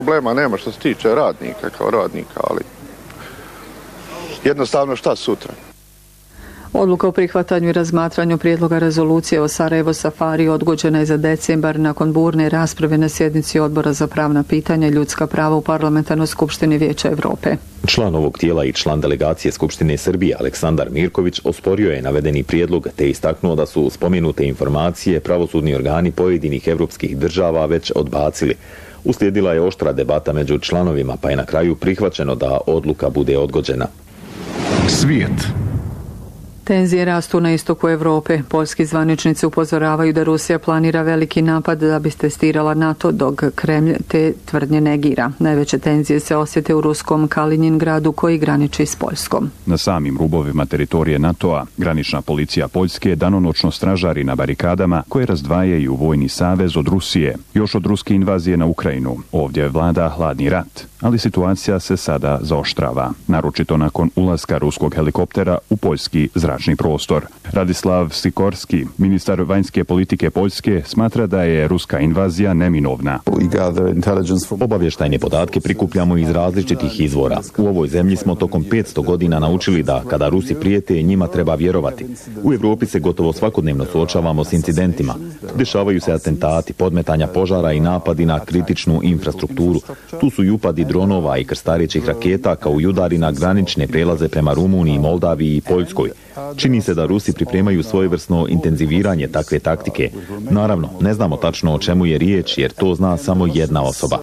Problema nema što se tiče radnika kao radnika, ali jednostavno šta sutra? Odluka o prihvatanju i razmatranju prijedloga rezolucije o Sarajevo Safari odgođena je za decembar nakon burne rasprave na sjednici Odbora za pravna pitanja i ljudska prava u Parlamentarnoj skupštini Vijeća Europe. Član ovog tijela i član delegacije Skupštine Srbije Aleksandar Mirković osporio je navedeni prijedlog te istaknuo da su spomenute informacije pravosudni organi pojedinih evropskih država već odbacili. Uslijedila je oštra debata među članovima pa je na kraju prihvaćeno da odluka bude odgođena. Svijet. Tenzije rastu na istoku Europe. Poljski zvaničnici upozoravaju da Rusija planira veliki napad da bi testirala NATO, dok Kremlj te tvrdnje negira. Najveće tenzije se osjete u ruskom Kaliningradu koji graniči s Poljskom. Na samim rubovima teritorije NATO-a granična policija Poljske danonoćno stražari na barikadama koje razdvajaju vojni savez od Rusije, još od ruske invazije na Ukrajinu. Ovdje vlada hladni rat, ali situacija se sada zaoštrava, naročito nakon ulaska ruskog helikoptera u poljski zračni prostor. Radislav Sikorski, ministar vanjske politike Poljske, smatra da je ruska invazija neminovna. Obavještajne podatke prikupljamo iz različitih izvora. U ovoj zemlji smo tokom 500 godina naučili da kada Rusi prijete, njima treba vjerovati. U Europi se gotovo svakodnevno suočavamo s incidentima. Dešavaju se atentati, podmetanja požara i napadi na kritičnu infrastrukturu. Tu su i upadi dronova i krstarećih raketa kao i udari na granične prelaze prema Rumuniji, Moldaviji i Poljskoj. Čini se da Rusi pripremaju svojevrsno intenziviranje takve taktike. Naravno, ne znamo tačno o čemu je riječ jer to zna samo jedna osoba.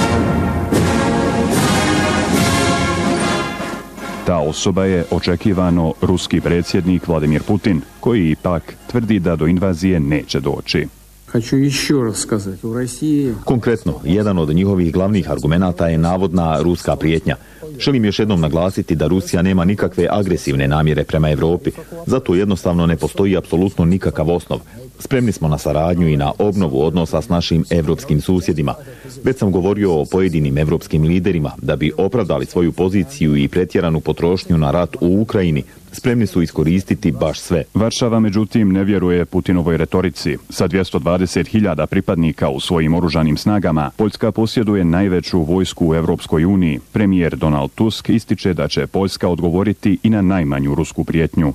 Ta osoba je očekivano ruski predsjednik Vladimir Putin, koji ipak tvrdi da do invazije neće doći. Konkretno, jedan od njihovih glavnih argumenata je navodna ruska prijetnja. Želim još jednom naglasiti da Rusija nema nikakve agresivne namjere prema Europi, zato jednostavno ne postoji apsolutno nikakav osnov. Spremni smo na saradnju i na obnovu odnosa s našim evropskim susjedima. Već sam govorio o pojedinim evropskim liderima da bi opravdali svoju poziciju i pretjeranu potrošnju na rat u Ukrajini. Spremni su iskoristiti baš sve. Varšava, međutim, ne vjeruje Putinovoj retorici. Sa 220.000 pripadnika u svojim oružanim snagama, Poljska posjeduje najveću vojsku u Evropskoj uniji. Premijer Donald Tusk ističe da će Poljska odgovoriti i na najmanju rusku prijetnju.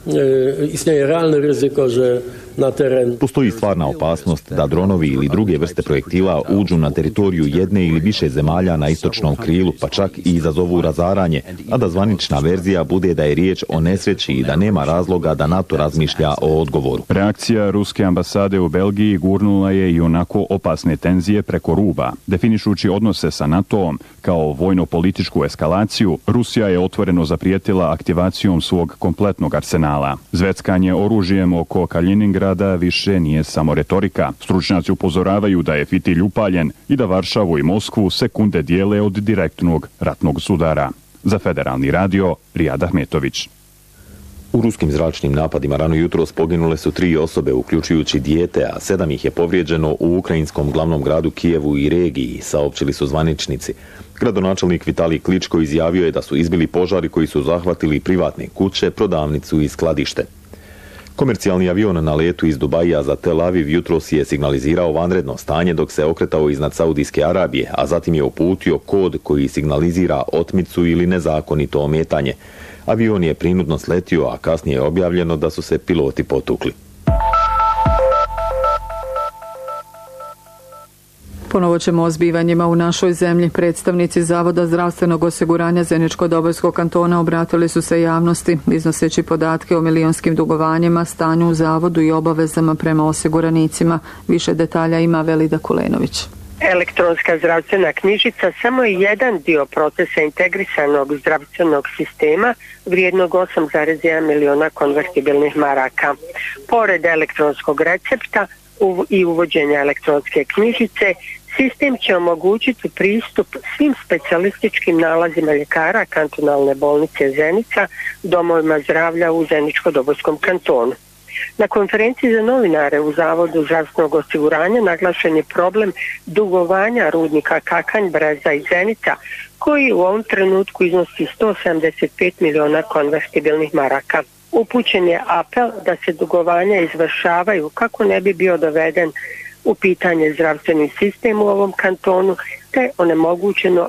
Postoji stvarna opasnost da dronovi ili druge vrste projektila uđu na teritoriju jedne ili više zemalja na istočnom krilu, pa čak i izazovu razaranje, a da zvanična verzija bude da je riječ o nesreći i da nema razloga da NATO razmišlja o odgovoru. Reakcija ruske ambasade u Belgiji gurnula je i onako opasne tenzije preko ruba. Definišući odnose sa NATO-om kao vojno-političku eskalaciju, Rusija je otvoreno zaprijetila aktivacijom svog kompletnog arsenala. Zveckanje oružjem oko Kaliningrada više nije samo retorika. Stručnjaci upozoravaju da je fitilj upaljen i da Varšavu i Moskvu sekunde dijele od direktnog ratnog sudara. Za Federalni radio, Rijad Ahmetović. U ruskim zračnim napadima rano jutros poginule su 3 osobe, uključujući dijete, a 7 ih je povrijeđeno u ukrajinskom glavnom gradu Kijevu i regiji, saopćili su zvaničnici. Gradonačelnik Vitalij Kličko izjavio je da su izbili požari koji su zahvatili privatne kuće, prodavnicu i skladište. Komercijalni avion na letu iz Dubaija za Tel Aviv jutros je signalizirao vanredno stanje dok se okretao iznad Saudijske Arabije, a zatim je uputio kod koji signalizira otmicu ili nezakonito ometanje. Avion je prinudno sletio, a kasnije je objavljeno da su se piloti potukli. Ponovo ćemo o zbivanjima u našoj zemlji. Predstavnici Zavoda zdravstvenog osiguranja Zeničko-Dobojskog kantona obratili su se javnosti, iznoseći podatke o milionskim dugovanjima, stanju u zavodu i obavezama prema osiguranicima. Više detalja ima Velida Kulenović. Elektronska zdravstvena knjižica samo je jedan dio procesa integrisanog zdravstvenog sistema vrijednog 8,1 miliona konvertibilnih maraka. Pored elektronskog recepta i uvođenja elektronske knjižice, sistem će omogućiti pristup svim specijalističkim nalazima ljekara kantonalne bolnice Zenica, domovima zdravlja u Zeničko-Dobojskom kantonu. Na konferenciji za novinare u Zavodu zdravstvenog osiguranja naglašen je problem dugovanja rudnika Kakanj, Breza i Zenica, koji u ovom trenutku iznosi 175 miliona konvertibilnih maraka. Upućen je apel da se dugovanja izvršavaju kako ne bi bio doveden u pitanje zdravstveni sistem u ovom kantonu te onemogućeno